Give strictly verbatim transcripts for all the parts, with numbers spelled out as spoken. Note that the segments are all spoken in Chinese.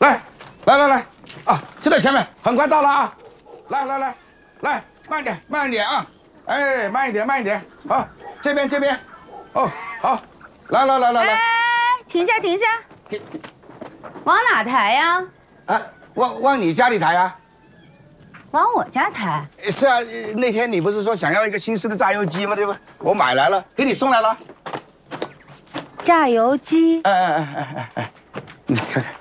来，来来来，啊，就在前面，很快到了啊！来来来，来，慢一点，慢一点啊！哎，慢一点，慢一点。好，这边这边，哦，好，来来来来来， 哎，停下停下，往哪抬呀？ 啊，往往你家里抬啊！ 往我家抬？ 是啊，那天你不是说想要一个新式的榨油机吗？对吧？我买来了，给你送来了。 榨油机？ 哎哎哎哎哎哎，你看看。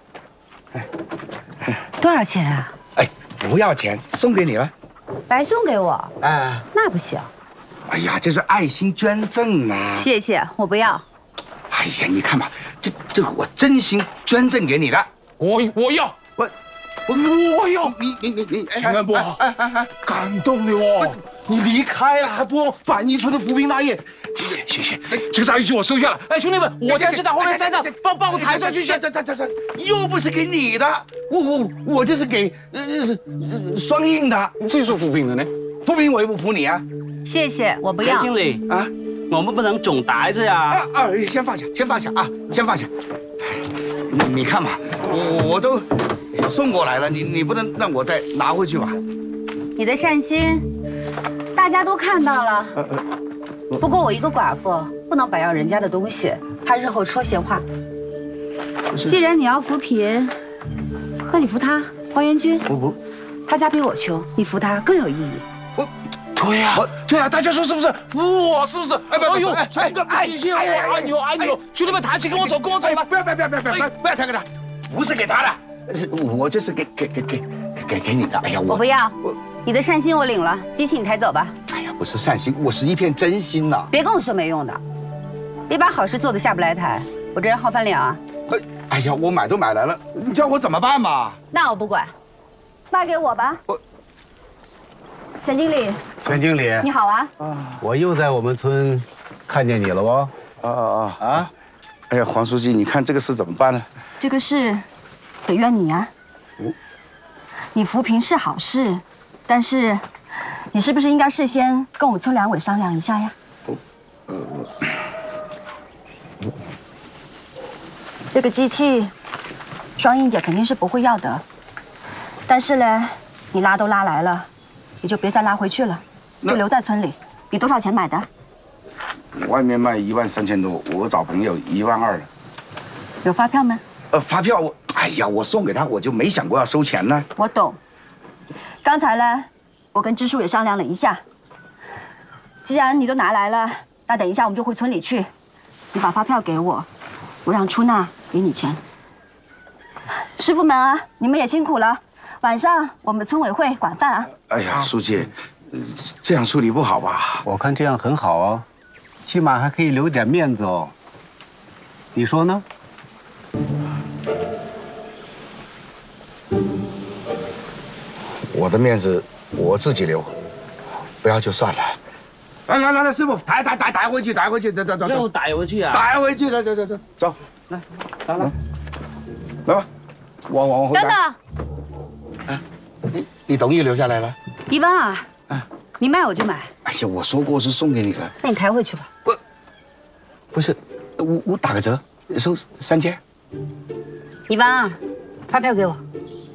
多少钱啊？ 哎，不要钱，送给你了。 白送给我？ 啊， 那不行。 哎呀，这是爱心捐赠啊！ 谢谢，我不要。 哎呀，你看吧，这这我真心捐赠给你的。 我我要， 我我我要。 你你你你， 千万不好，哎哎哎，感动了哦！你离开了还不反一村的扶贫大业，谢谢谢。这个榨油机我收下了。哎，兄弟们，我家就在后面山上，帮帮我抬上去先。 这这这这又不是给你的，我我我这是给呃双印的。 谁说扶贫的呢？ 扶贫我又不扶你啊！ 谢谢，我不要。 经理啊， 我们不能总待着呀。 啊啊，先放下，先放下啊，先放下。你你看吧，我我都送过来了，你你不能让我再拿回去吧？ 你的善心，大家都看到了。不过我一个寡妇，不能白要人家的东西，怕日后说闲话。既然你要扶贫，那你扶他，黄元军。 我不， 他家比我穷，你扶他更有意义。 我， 对呀，对呀，大家说是不是？扶我是不是？哎呦，哎哎，谢谢我，爱你哦，爱你哦！兄弟们，抬起，跟我走，跟我走吧！ 不要不要不要不要不要不要抬给他，不是给他的，是我这是给给给给给给你的。哎呀，我我不要，你的善心我领了，机器你抬走吧。 哎呀，不是善心，我是一片真心呐。 别跟我说没用的，别把好事做得下不来台，我这人好翻脸啊。 哎哎呀，我买都买来了，你叫我怎么办嘛？ 那我不管，卖给我吧。 我， 陈经理。 陈经理， 你好啊！ 我又在我们村看见你了哦。 啊啊啊！ 啊！ 哎呀，黄书记，你看这个事怎么办呢？ 这个事得怨你啊！你扶贫是好事，但是你是不是应该事先跟我们村两委商量一下呀？这个机器，双英姐肯定是不会要的，但是呢，你拉都拉来了，也就别再拉回去了。 就留在村里。你多少钱买的？ 外面卖一万三千多，我找朋友一万二了。 有发票吗？ 呃，发票我，哎呀，我送给他，我就没想过要收钱呢。 我懂。刚才呢，我跟支书也商量了一下。既然你都拿来了，那等一下我们就回村里去。你把发票给我，我让出纳给你钱。师傅们啊，你们也辛苦了。晚上我们村委会管饭啊。 哎呀，书记。 这样处理不好吧？ 我看这样很好哦，起码还可以留点面子哦。你说呢？ 我的面子我自己留，不要就算了。来来来来，师傅，抬抬抬抬回去，抬回去，走走走走。 又逮回去啊？ 抬回去，走走走走走。 来，来来， 来吧，往往后抬。 等等， 哎，你你同意留下来了？ 一万二。 你卖我就买。 哎呀，我说过是送给你的。 那你抬回去吧。 不，不是，我我打个折，收三千。 一万二，发票给我。